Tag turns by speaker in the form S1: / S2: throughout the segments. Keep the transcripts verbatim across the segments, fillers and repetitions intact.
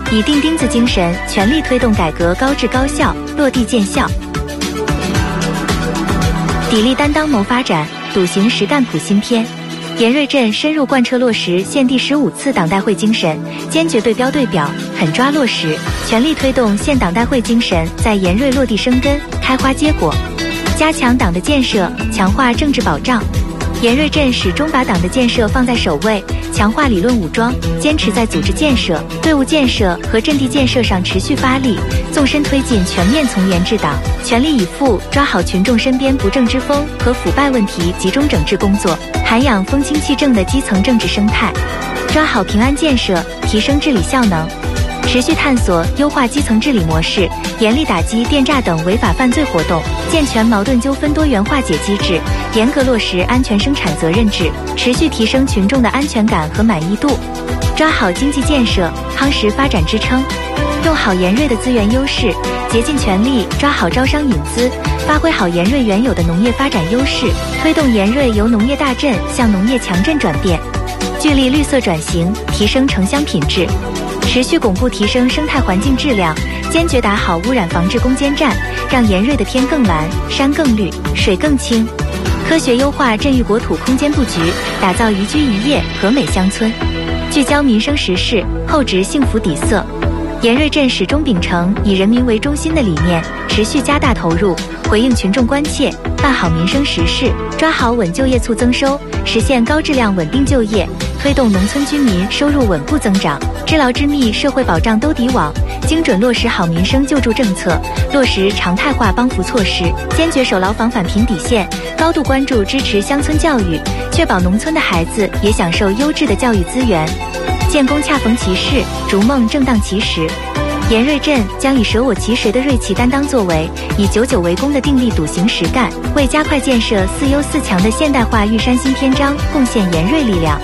S1: 以钉钉子精神，全力推动改革高质高效，落地见效。砥砺担当谋发展，笃行实干谱新篇。严瑞镇深入贯彻落实县第十五次党代会精神，坚决对标对表，狠抓落实，全力推动县党代会精神在严瑞落地生根、开花结果，加强党的建设，强化政治保障。严瑞镇始终把党的建设放在首位，强化理论武装，坚持在组织建设、队伍建设和阵地建设上持续发力，纵深推进全面从严治党，全力以赴抓好群众身边不正之风和腐败问题集中整治工作，涵养风清气正的基层政治生态，抓好平安建设，提升治理效能。持续探索优化基层治理模式，严厉打击电诈等违法犯罪活动，健全矛盾纠纷多元化解机制，严格落实安全生产责任制，持续提升群众的安全感和满意度，抓好经济建设，夯实发展支撑，用好严瑞的资源优势，竭尽全力抓好招商引资，发挥好严瑞原有的农业发展优势，推动严瑞由农业大镇向农业强镇转变，聚力绿色转型，提升城乡品质。持续巩固提升生态环境质量，坚决打好污染防治攻坚战，让严瑞的天更蓝、山更绿、水更清。科学优化镇域国土空间布局，打造宜居宜业和美乡村，聚焦民生时事，厚植幸福底色。严瑞镇始终秉承以人民为中心的理念，持续加大投入，回应群众关切，办好民生实事，抓好稳就业促增收，实现高质量稳定就业，推动农村居民收入稳步增长，知劳知密社会保障兜底网，精准落实好民生救助政策，落实常态化帮扶措施，坚决守牢防反评底线，高度关注支持乡村教育，确保农村的孩子也享受优质的教育资源。建功恰逢其时，逐梦正当其时。严瑞镇将以舍我其谁的锐气担当作为，以久久为功的定力笃行实干，为加快建设四优四强的现代化玉山新篇章贡献严锐力量。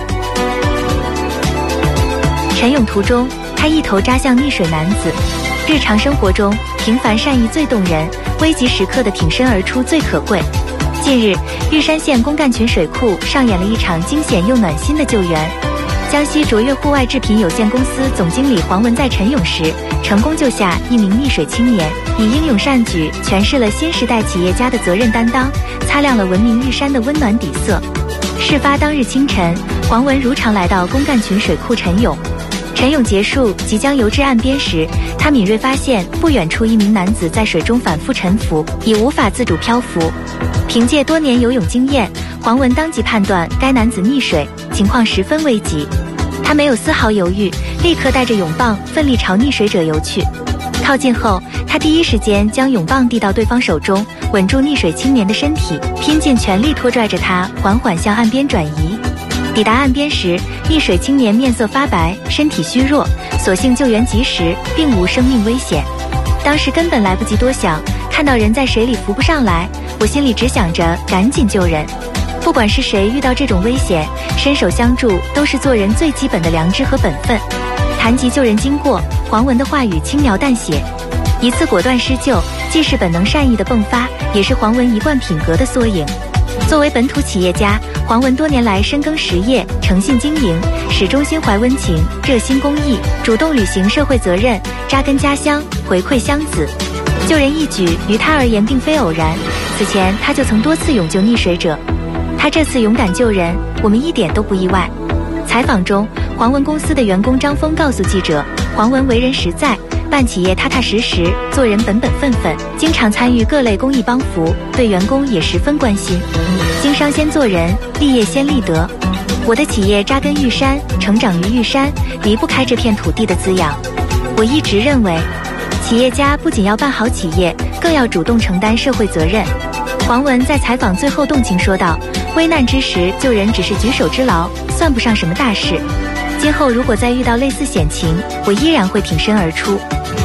S1: 陈勇途中，他一头扎向溺水男子。日常生活中，平凡善意最动人，危急时刻的挺身而出最可贵。近日，玉山县公干群水库上演了一场惊险又暖心的救援。江西卓越户外制品有限公司总经理黄文在晨泳时，成功救下一名溺水青年，以英勇善举诠释了新时代企业家的责任担当，擦亮了文明玉山的温暖底色。事发当日清晨，黄文如常来到公干群水库晨泳。晨泳结束，即将游至岸边时，他敏锐发现不远处一名男子在水中反复沉浮，已无法自主漂浮。凭借多年游泳经验，黄文当即判断该男子溺水，情况十分危急。他没有丝毫犹豫，立刻带着泳棒奋力朝溺水者游去。靠近后，他第一时间将泳棒递到对方手中，稳住溺水青年的身体，拼尽全力拖拽着他缓缓向岸边转移。抵达岸边时，溺水青年面色发白，身体虚弱，所幸救援及时，并无生命危险。当时根本来不及多想，看到人在水里浮不上来，我心里只想着赶紧救人。不管是谁遇到这种危险，伸手相助都是做人最基本的良知和本分。谈及救人经过，黄文的话语轻描淡写，一次果断施救，既是本能善意的迸发，也是黄文一贯品格的缩影。作为本土企业家，黄文多年来深耕实业，诚信经营，始终心怀温情，热心公益，主动履行社会责任，扎根家乡，回馈乡子。救人一举于他而言并非偶然，此前他就曾多次勇救溺水者。他这次勇敢救人，我们一点都不意外。采访中，黄文公司的员工张峰告诉记者，黄文为人实在，办企业踏踏实实，做人本本分分，经常参与各类公益帮扶，对员工也十分关心。经商先做人，立业先立德。我的企业扎根玉山，成长于玉山，离不开这片土地的滋养。我一直认为，企业家不仅要办好企业，更要主动承担社会责任。黄文在采访最后动情说道，危难之时救人只是举手之劳，算不上什么大事。今后如果再遇到类似险情，我依然会挺身而出。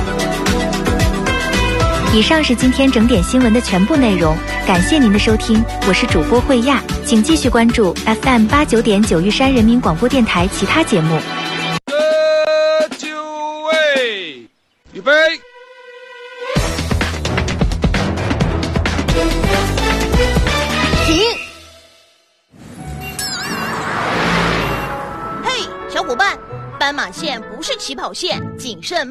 S1: 以上是今天整点新闻的全部内容，感谢您的收听，我是主播慧亚，请继续关注 F M 八九点九玉山人民广播电台其他节目。
S2: 各就位，预备。
S3: 停！嘿，小伙伴，斑马线不是起跑线，谨慎